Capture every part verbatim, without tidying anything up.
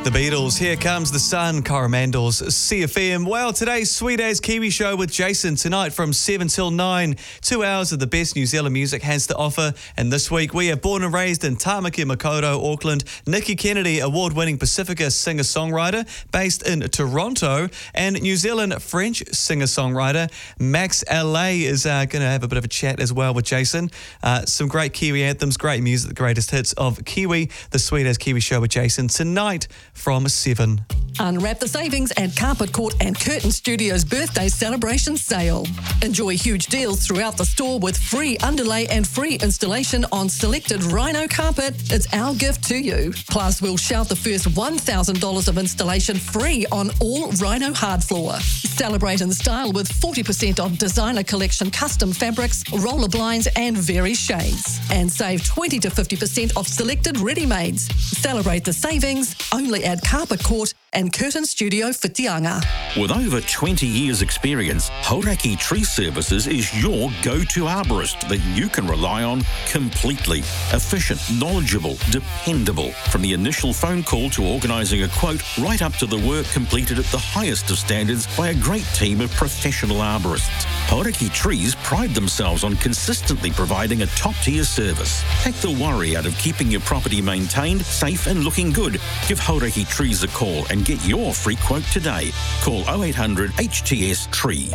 The Beatles, Here Comes the Sun, Coromandel's C F M. Well, today's Sweet As Kiwi show with Jason tonight from seven till nine. Two hours of the best New Zealand music has to offer. And this week we are born and raised in Tamaki Makaurau, Auckland. Nikki Kennedy, award-winning Pacifica singer-songwriter based in Toronto. And New Zealand French singer-songwriter Max L A is uh, going to have a bit of a chat as well with Jason. Uh, some great Kiwi anthems, great music, the greatest hits of Kiwi. The Sweet As Kiwi show with Jason tonight from seven. Unwrap the savings at Carpet Court and Curtain Studios birthday celebration sale. Enjoy huge deals throughout the store with free underlay and free installation on selected Rhino carpet. It's our gift to you. Plus, we'll shout the first one thousand dollars of installation free on all Rhino hard floor. Celebrate in style with forty percent off designer collection custom fabrics, roller blinds and various shades. And save twenty to fifty percent off selected ready-mades. Celebrate the savings only at Carpet Court and Curtain Studio Whitianga. With over twenty years experience, Hauraki Tree Services is your go-to arborist that you can rely on completely. Efficient, knowledgeable, dependable. From the initial phone call to organising a quote, right up to the work completed at the highest of standards by a great team of professional arborists. Hauraki Trees pride themselves on consistently providing a top-tier service. Take the worry out of keeping your property maintained, safe and looking good. Give Hauraki Trees a call and get your free quote today. Call oh eight hundred H T S Tree.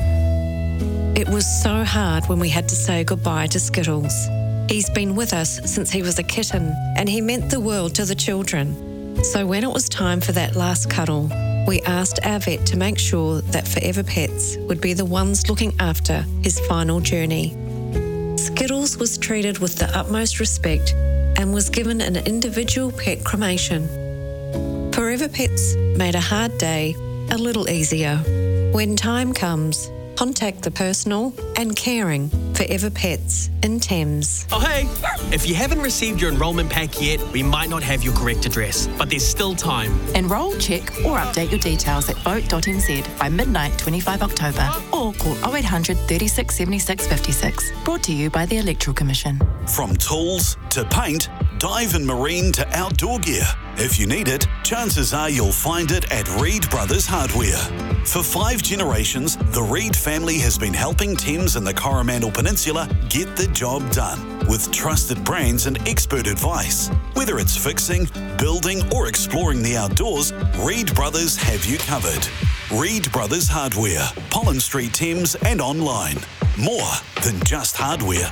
It was so hard when we had to say goodbye to Skittles. He's been with us since he was a kitten, and he meant the world to the children. So when it was time for that last cuddle, we asked our vet to make sure that Forever Pets would be the ones looking after his final journey. Skittles was treated with the utmost respect and was given an individual pet cremation. Forever Pets made a hard day a little easier. When time comes, contact the personal and caring Forever Pets in Thames. Oh, hey! If you haven't received your enrolment pack yet, we might not have your correct address, but there's still time. Enrol, check or update your details at vote dot n z by midnight twenty-fifth of October or call oh eight hundred, thirty-six, seventy-six, fifty-six. Brought to you by the Electoral Commission. From tools to paint, dive and marine to outdoor gear. If you need it, chances are you'll find it at Reed Brothers Hardware. For five generations, the Reed family has been helping Thames and the Coromandel Peninsula get the job done with trusted brands and expert advice. Whether it's fixing, building or exploring the outdoors, Reed Brothers have you covered. Reed Brothers Hardware, Pollen Street, Thames and online. More than just hardware.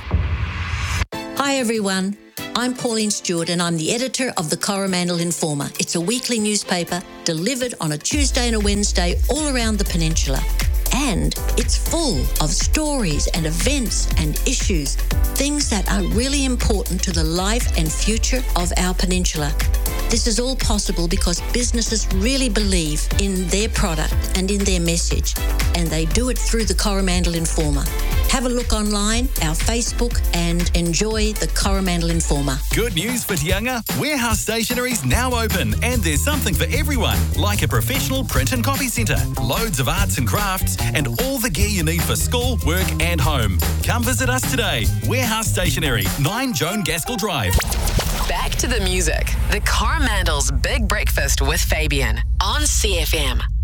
Hi everyone. I'm Pauline Stewart and I'm the editor of the Coromandel Informer. It's a weekly newspaper delivered on a Tuesday and a Wednesday all around the peninsula. And it's full of stories and events and issues, things that are really important to the life and future of our peninsula. This is all possible because businesses really believe in their product and in their message, and they do it through the Coromandel Informer. Have a look online, our Facebook, and enjoy the Coromandel Informer. Good news for Whitianga. Warehouse Stationery's now open, and there's something for everyone, like a professional print and copy centre, loads of arts and crafts, and all the gear you need for school, work, and home. Come visit us today. Warehouse Stationery, nine Joan Gaskell Drive. Back to the music. The Coromandel's Big Breakfast with Fabian on C F M.